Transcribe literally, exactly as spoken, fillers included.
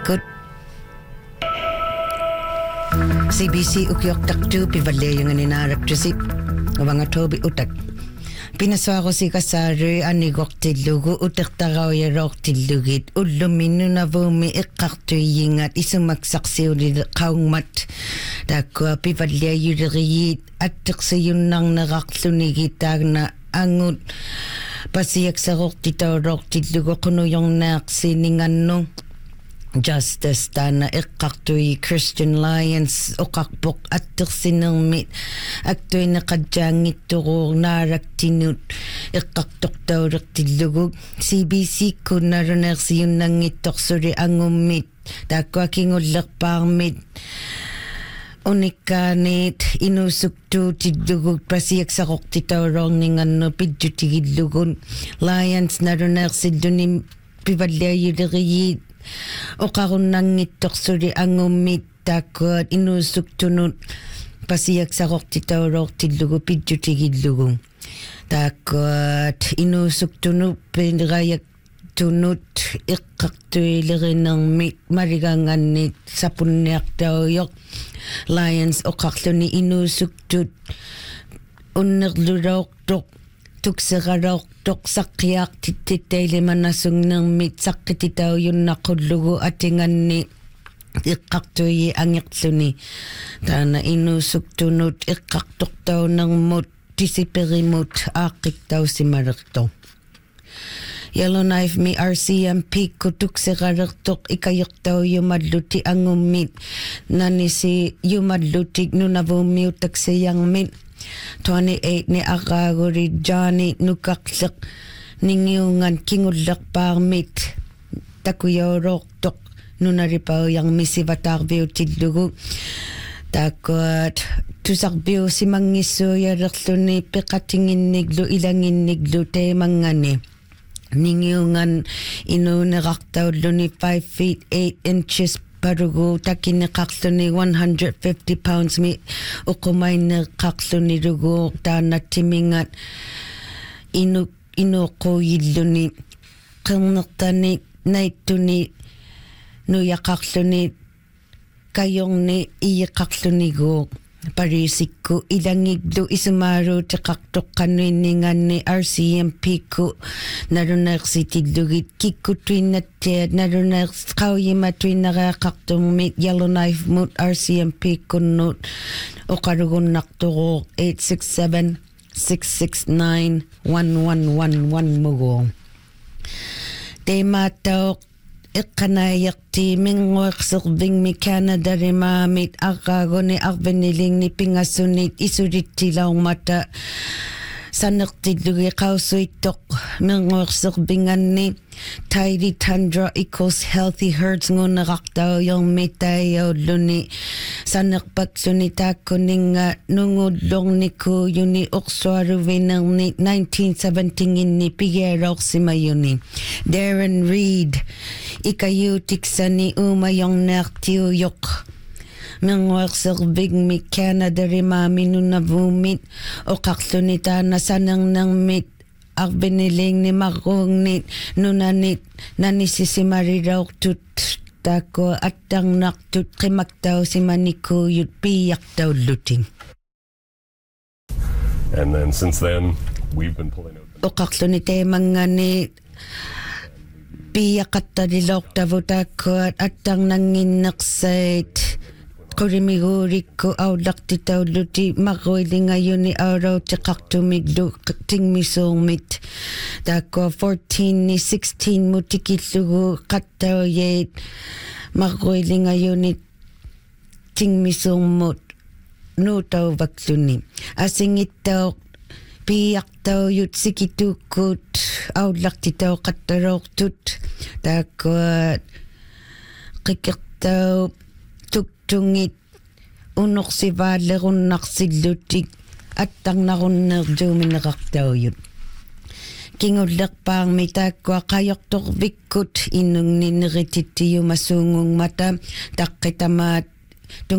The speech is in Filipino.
Good. C B C ukyok taktu pivalye yung ninarak tusip. Mga tobi utak. Pinaswa ko si kasari anigok tilugu utak taraw yarok tilugit. Uluminu na vumi ikaktu yingat isumaksaksi uli kaung mat. Dako pivalye yuriyit at taksayun nang naraklunigitag na angut. Pasiyak sa rok titarok tilugu kuno yung naksiningan no. Justice Tana Ikaktoy Christian Lions Okakbok at Tersinang Mit Aktoy Nakadjangit Turo Narak Tinut Ikaktok daw Raktilugog C B C ko naronersi yun nang itok suri ang umit Dakwa kingulak parmit Unikanit inusuktu tidugog pasiyak sa kok titawrong ningan no pidyo tigilugon Lions naronersi dunim pivalya yudagiyit o karon nang itok suri ang umit takot inusuk tunut pasiyak sa kok titawrok tidlugo pidyo tigidlugo takot inusuk tunut pinrayak tunut ikaktuy lirin ng mit marigangan ni sapunyak daw yok Lions o kaklo ni inusuk tut unerlurok tok tuksarok tok sakyak tititay liman nasung ng mit sakititaw yun nakulugo atingan ni ikaktoy ang yaksuni tana inusuk tunut ikaktok taw ng mot tisipirimot akik taw si marakto Yellowknife mi R C M P kutuk si karaktok ikayok taw yumadluti ang umit nani si yumadluti nunavumiutak siyang mit twenty-eight ni akaguri Johnny nukaklak ningyungan kingulak parmit takuyorok tok nunaripaw yang misibatak view tidlugu takot tusak view si mangiso yaraklo ni pikatingin niglo ilangin niglo te mangani ningyungan inunaraktaw lo ni five feet eight inches parugo takin na kaklo ni one hundred fifty pounds mi ukumay na kaklo ni rugo ta natimingat inu inuko yidlo ni kanakta ni na ito ni nuya kaklo ni kayong ni iya kaklo ni go parisik ko ilangiglo isumaro takaktok kanuiningan ni R C M P ko narunak si tidlugit kikutuin na tiad narunak kawyima tuin nakakaktong mit Yellowknife moot R C M P ko note o karugon nakturo eight six seven six six nine one one one one mugo tema taok ikanayak ti mingwak surbing mi Canada rimamit akago ni akbeniling ni pingasunit isurit tilaw mata sanak tidlugi kausoy tok mingwak surbingan ni tidy tundra equals healthy herds ngun nakaktaw yung mitayaw luni sanak pagsunita ko ninga nungudlong ni ko yun ni ukswaruwin ng ni nineteen seventeen ni pigeraw si mayuni Darren Reed ikayutik sa ni umayong naktiyuyok mangwak serbig mi Canada rimami nunavumit o kaksunita na sanang nang mit akbeniling ni makong nit nunanit nanisisimariraw tut tako at ang naktut kimaktaw si maniko yut piyak daw luting. And then since then we've been pulling out o kaksunita mga ni piyak at tadilok tavo tako at ang nanginaksait Korimiguri ko awlak titaw luti makoyli ngayon ni araw tsikak tumiglo ting misumit. Dako fourteen ni sixteen mo tikitlugo kataw yet makoyli ngayon ni ting misumot no taw baksuni. Asing itaw piyak taw yut sikitukot awlak titaw katarok tut. Dako kikik taw tungit unok si vale runak si lutik at ang narunar dumin nakaktaw yun. Kingulak pang mita kwa kayok tok vikut inung ninrititiyo masungong mata takitamat